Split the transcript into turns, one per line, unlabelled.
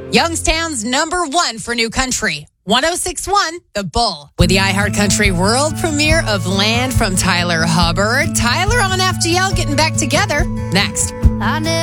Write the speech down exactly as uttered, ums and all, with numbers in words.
Youngstown's number one for new country. ten sixty-one The Bull. With the iHeartCountry world premiere of Land from Tyler Hubbard. Tyler on F G L getting back together. Next.